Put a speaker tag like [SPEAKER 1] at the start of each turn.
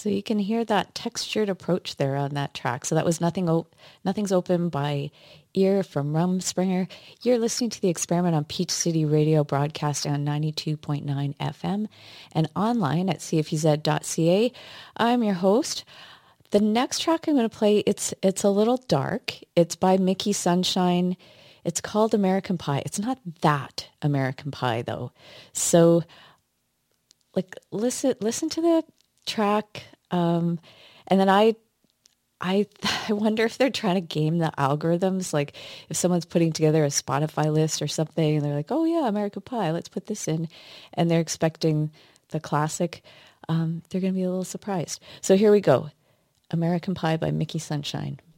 [SPEAKER 1] So you can hear that textured approach there on that track. So that was Nothing's Open by Ear from Rumspringa. You're listening to The Experiment on Peach City Radio, broadcast on 92.9 FM and online at cfuz.ca. I'm your host. The next track I'm going to play, it's a little dark. It's by Mickey Sunshine. It's called American Pie. It's not that American Pie though. So like listen to the track, and then I wonder if they're trying to game the algorithms. Like if someone's putting together a Spotify list or something, and they're like, "Oh yeah, American Pie, let's put this in," and they're expecting the classic, they're going to be a little surprised. So here we go, American Pie by Mickey Sunshine.